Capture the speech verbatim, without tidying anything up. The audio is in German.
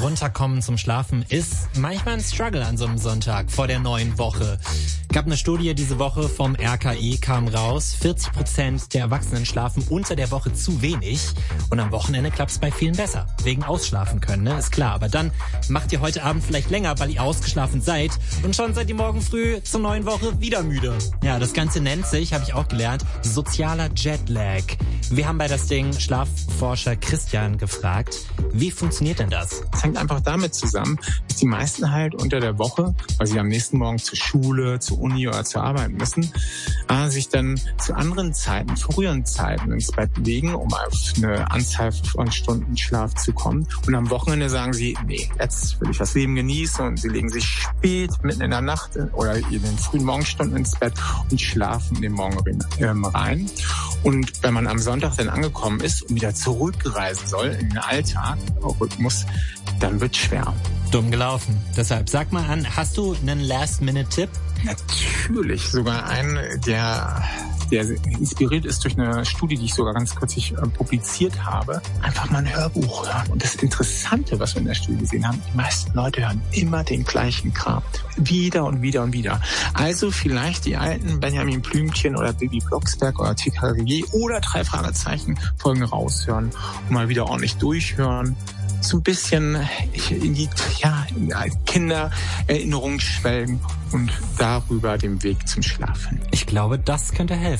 Runterkommen zum Schlafen ist manchmal ein Struggle an so einem Sonntag vor der neuen Woche. Gab eine Studie diese Woche vom R K I, kam raus, vierzig Prozent der Erwachsenen schlafen unter der Woche zu wenig und am Wochenende klappt es bei vielen besser. Wegen Ausschlafen können, ne? Ist klar. Aber dann macht ihr heute Abend vielleicht länger, weil ihr ausgeschlafen seid und schon seid ihr morgen früh zur neuen Woche wieder müde. Ja, das Ganze nennt sich, habe ich auch gelernt, sozialer Jetlag. Wir haben bei das Ding Schlafforscher Christian gefragt, wie funktioniert denn das? Es hängt einfach damit zusammen, dass die meisten halt unter der Woche, weil sie am nächsten Morgen zur Schule, zur Uni oder zur Arbeit müssen, äh, sich dann zu anderen Zeiten, früheren Zeiten ins Bett legen, um auf eine Anzahl von Stunden Schlaf zu kommen. Und am Wochenende sagen sie, nee, jetzt will ich das Leben genießen, und sie legen sich spät, mitten in der Nacht oder in den frühen Morgenstunden ins Bett und schlafen in den Morgen rein. Und wenn man am Sonntag dann angekommen ist und wieder zurückreisen soll in den Alltag, Rhythmus, dann wird schwer. Dumm gelaufen. Deshalb sag mal an, hast du einen Last-Minute-Tipp? Natürlich, sogar einen, der, der inspiriert ist durch eine Studie, die ich sogar ganz kürzlich äh, publiziert habe. Einfach mal ein Hörbuch hören. Und das Interessante, was wir in der Studie gesehen haben, die meisten Leute hören immer den gleichen Kram. Wieder und wieder und wieder. Also vielleicht die alten Benjamin Blümchen oder Bibi Blocksberg oder T K K G oder drei Fragezeichen Folgen raushören und mal wieder ordentlich durchhören. So ein bisschen in die ja, Kindererinnerungen schwelgen und darüber den Weg zum Schlafen. Ich glaube, das könnte helfen.